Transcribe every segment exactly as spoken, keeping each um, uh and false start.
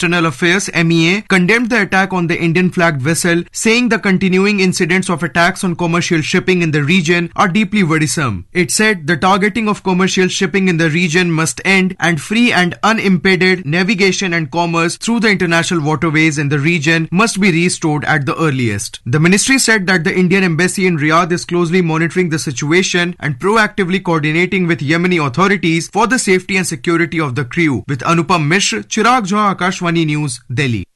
External Affairs M E A condemned the attack on the Indian-flagged vessel, saying the continuing incidents of attacks on commercial shipping in the region are deeply worrisome. It said the targeting of commercial shipping in the region must end and free and unimpeded navigation and commerce through the international waterways in the region must be restored at the earliest. The ministry said that the Indian embassy in Riyadh is closely monitoring the situation and proactively coordinating with Yemeni authorities for the safety and security of the crew. With Anupam Mishra, Chirag Jha, Akashvani News, Delhi.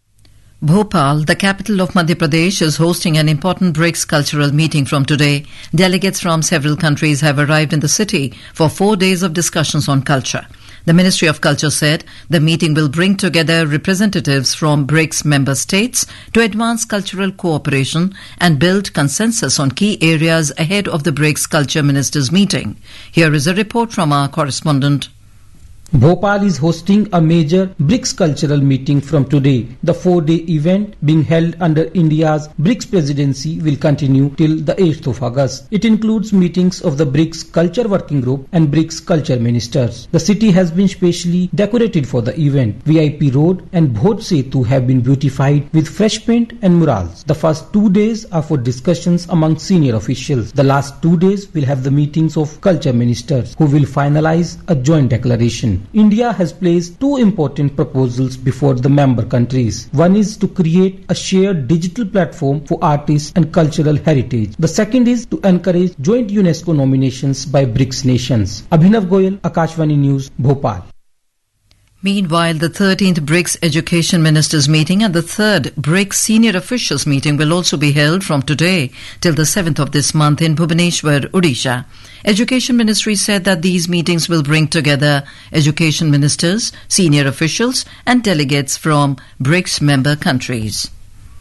Bhopal, the capital of Madhya Pradesh, is hosting an important BRICS cultural meeting from today. Delegates from several countries have arrived in the city for four days of discussions on culture. The Ministry of Culture said the meeting will bring together representatives from BRICS member states to advance cultural cooperation and build consensus on key areas ahead of the BRICS Culture Ministers meeting. Here is a report from our correspondent. Bhopal is hosting a major BRICS cultural meeting from today. The four-day event being held under India's BRICS presidency will continue till the eighth of August. It includes meetings of the BRICS Culture Working Group and BRICS Culture Ministers. The city has been specially decorated for the event. V I P Road and Bhoj Setu have been beautified with fresh paint and murals. The first two days are for discussions among senior officials. The last two days will have the meetings of culture ministers who will finalize a joint declaration. India has placed two important proposals before the member countries. One is to create a shared digital platform for artists and cultural heritage. The second is to encourage joint UNESCO nominations by BRICS nations. Abhinav Goyal, Akashvani News, Bhopal. Meanwhile, the thirteenth BRICS Education Ministers meeting and the third BRICS Senior Officials meeting will also be held from today till the seventh of this month in Bhubaneswar, Odisha. Education Ministry said that these meetings will bring together education ministers, senior officials and delegates from BRICS member countries.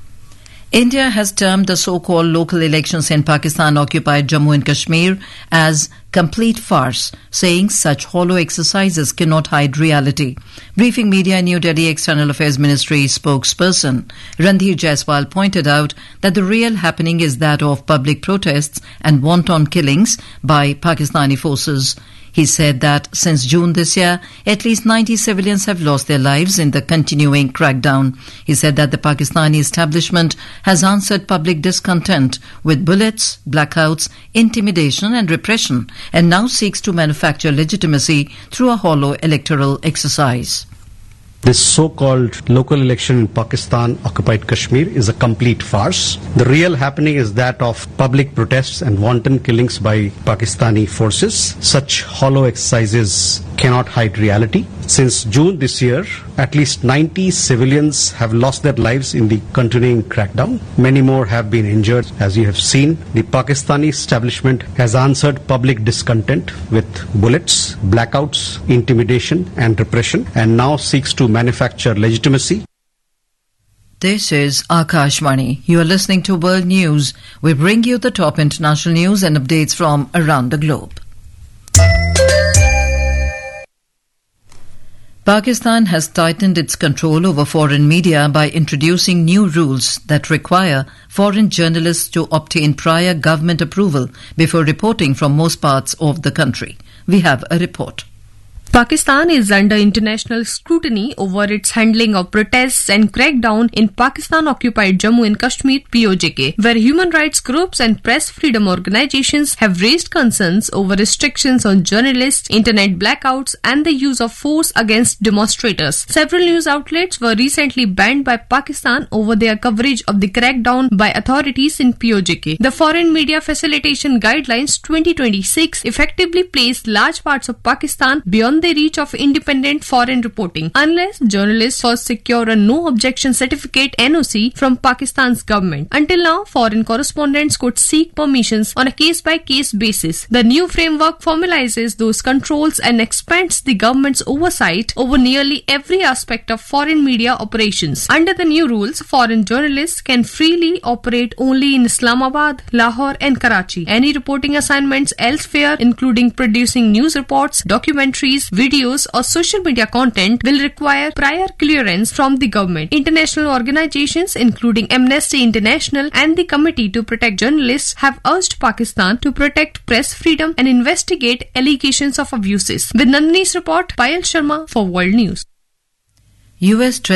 India has termed the so-called local elections in Pakistan-occupied Jammu and Kashmir as complete farce, saying such hollow exercises cannot hide reality. Briefing media in New Delhi, External Affairs Ministry spokesperson Randhir Jaiswal pointed out that the real happening is that of public protests and wanton killings by Pakistani forces. He said that since June this year, at least ninety civilians have lost their lives in the continuing crackdown. He said that the Pakistani establishment has answered public discontent with bullets, blackouts, intimidation and repression, and now seeks to manufacture legitimacy through a hollow electoral exercise. This so-called local election in Pakistan-occupied Kashmir is a complete farce. The real happening is that of public protests and wanton killings by Pakistani forces. Such hollow exercises cannot hide reality. Since June this year, at least ninety civilians have lost their lives in the continuing crackdown. Many more have been injured. As you have seen, the Pakistani establishment has answered public discontent with bullets, blackouts, intimidation and repression, and now seeks to manufacture legitimacy. This is Akashvani. You are listening to World News. We bring you the top international news and updates from around the globe. Pakistan has tightened its control over foreign media by introducing new rules that require foreign journalists to obtain prior government approval before reporting from most parts of the country. We have a report. Pakistan is under international scrutiny over its handling of protests and crackdown in Pakistan-occupied Jammu and Kashmir P O J K, where human rights groups and press freedom organizations have raised concerns over restrictions on journalists, internet blackouts, and the use of force against demonstrators. Several news outlets were recently banned by Pakistan over their coverage of the crackdown by authorities in P O J K. The Foreign Media Facilitation Guidelines twenty twenty-six effectively placed large parts of Pakistan beyond the reach of independent foreign reporting unless journalists first secure a no objection certificate N O C from Pakistan's government. Until now, foreign correspondents could seek permissions on a case-by-case basis. The new framework formalizes those controls and expands the government's oversight over nearly every aspect of foreign media operations. Under the new rules, foreign journalists can freely operate only in Islamabad, Lahore and Karachi. Any reporting assignments elsewhere, including producing news reports, documentaries, videos or social media content, will require prior clearance from the government. International organizations including Amnesty International and the Committee to Protect Journalists have urged Pakistan to protect press freedom and investigate allegations of abuses. With Nandini's report, Payal Sharma for World News. U S